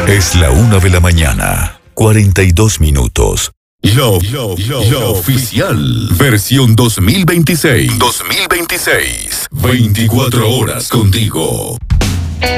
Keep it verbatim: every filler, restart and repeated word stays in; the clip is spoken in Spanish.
Es la una de la mañana, cuarenta y dos minutos. Lo, lo, lo, lo oficial. Versión dos mil veintiséis. dos mil veintiséis. veinticuatro horas contigo.